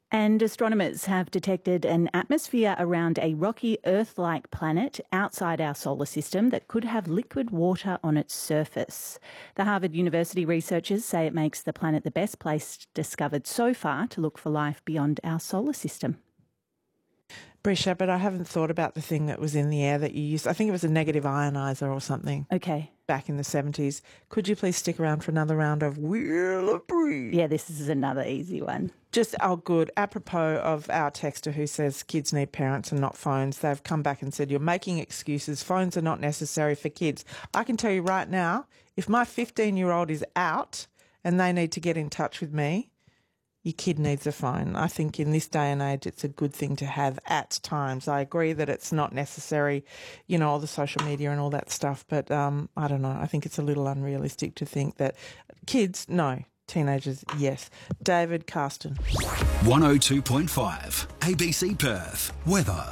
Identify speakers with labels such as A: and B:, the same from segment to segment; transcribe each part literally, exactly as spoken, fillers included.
A: And astronomers have detected an atmosphere around a rocky Earth-like planet outside our solar system that could have liquid water on its surface. The Harvard University researchers say it makes the planet the best place discovered so far to look for life beyond our solar system.
B: Bree Shepherd, I haven't thought about the thing that was in the air that you used. I think it was a negative ioniser or something.
A: Okay.
B: Back in the seventies. Could you please stick around for another round of Wheel of Bree?
A: Yeah, this is another easy one.
B: Just, oh, good. Apropos of our texter who says kids need parents and not phones, they've come back and said, you're making excuses. Phones are not necessary for kids. I can tell you right now, if my fifteen-year-old is out and they need to get in touch with me, your kid needs a phone. I think in this day and age, it's a good thing to have at times. I agree that it's not necessary, you know, all the social media and all that stuff. But um, I don't know. I think it's a little unrealistic to think that kids, no. Teenagers, yes. David Carston.
C: one oh two point five A B C Perth. Weather.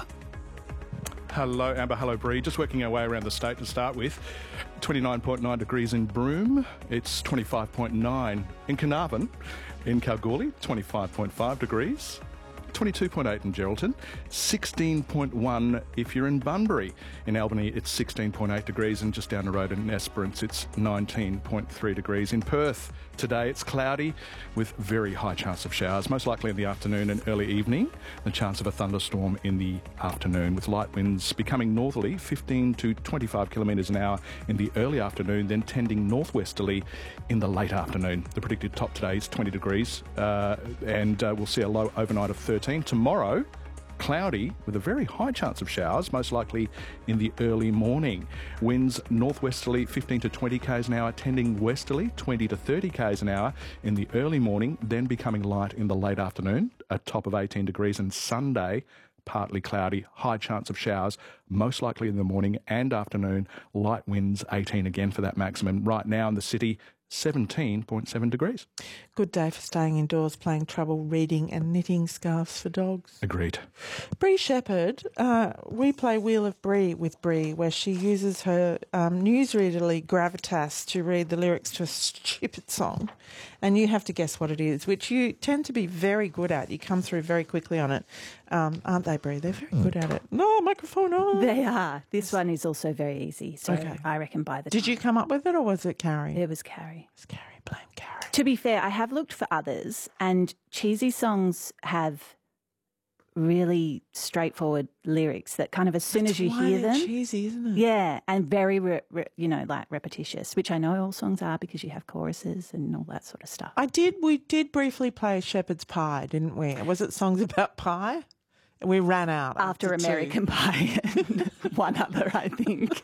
D: Hello, Amber. Hello, Bree. Just working our way around the state to start with. twenty-nine point nine degrees in Broome. It's twenty-five point nine in Carnarvon. In Kalgoorlie, twenty-five point five degrees. twenty-two point eight in Geraldton. sixteen point one if you're in Bunbury. In Albany, it's sixteen point eight degrees, and just down the road in Esperance, it's nineteen point three degrees. In Perth, today it's cloudy with very high chance of showers, most likely in the afternoon and early evening. The chance of a thunderstorm in the afternoon, with light winds becoming northerly, fifteen to twenty-five kilometres an hour in the early afternoon, then tending northwesterly in the late afternoon. The predicted top today is twenty degrees, uh, and uh, we'll see a low overnight of thirteen. Tomorrow, cloudy with a very high chance of showers, most likely in the early morning. Winds northwesterly fifteen to twenty k's an hour, tending westerly twenty to thirty k's an hour in the early morning, then becoming light in the late afternoon, a top of eighteen degrees. And Sunday, partly cloudy, high chance of showers, most likely in the morning and afternoon. Light winds, eighteen again for that maximum. Right now in the city, seventeen point seven degrees.
B: Good day for staying indoors, playing trouble, reading and knitting scarves for dogs.
D: Agreed.
B: Bree Shepherd, uh, we play Wheel of Bree with Bree, where she uses her um, newsreaderly gravitas to read the lyrics to a stupid song, and you have to guess what it is, which you tend to be very good at. You come through very quickly on it. Um, aren't they, Bree? They're very good at it. No, microphone on.
A: They are. This one is also very easy, so
B: Okay.
A: I reckon by the
B: Did
A: time.
B: you come up with it, or was it Carrie?
A: It was Carrie.
B: It's Carrie. Blame Carrie.
A: To be fair, I have looked for others, and cheesy songs have really straightforward lyrics that kind of as soon
B: That's
A: as you
B: why
A: hear
B: they're
A: them,
B: cheesy, isn't it?
A: yeah, and very re- re- you know, like repetitious, which I know all songs are because you have choruses and all that sort of stuff.
B: I did. We did briefly play Shepherd's Pie, didn't we? Was it songs about pie? We ran out
A: After
B: after,
A: American
B: two.
A: Pie and one other, I think.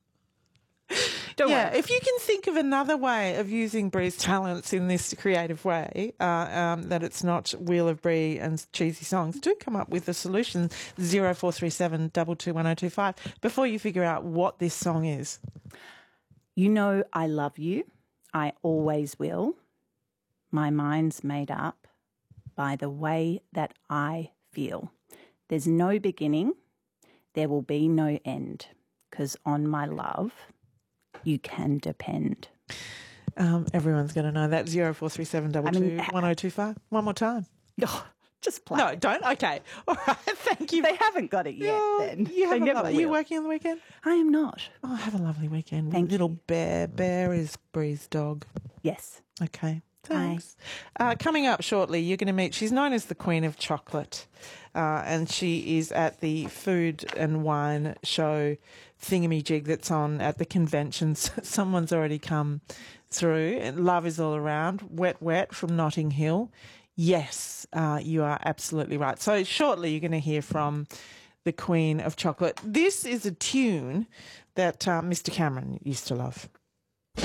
A: Don't
B: Yeah,
A: worry.
B: if you can think of another way of using Bree's talents in this creative way, uh, um, that it's not Wheel of Bree and cheesy songs, do come up with a solution. Zero four three seven double two one zero two five. Before you figure out what this song is,
A: You know I love you. I always will. My mind's made up by the way that I feel. There's no beginning. There will be no end. 'Cause on my love, you can depend.
B: um, everyone's going to know that. Zero four three seven double
A: I
B: two
A: mean,
B: one zero two five. One more time.
A: Oh, just play.
B: No,
A: it.
B: don't. Okay. All right. Thank you.
A: They haven't got it yet
B: Oh,
A: then.
B: You have
A: they
B: a
A: never
B: lo- Are you
A: will.
B: working on the weekend?
A: I am not.
B: Oh, have a lovely weekend.
A: Thank
B: Little
A: you.
B: Bear. Bear is Bree's dog.
A: Yes.
B: Okay. Thanks. Uh, coming up shortly, you're going to meet, she's known as the Queen of Chocolate, uh, and she is at the Food and Wine Show thingamajig that's on at the conventions. Someone's already come through. And Love is All Around, Wet Wet from Notting Hill. Yes, uh, you are absolutely right. So shortly, you're going to hear from the Queen of Chocolate. This is a tune that uh, Mister Cameron used to love.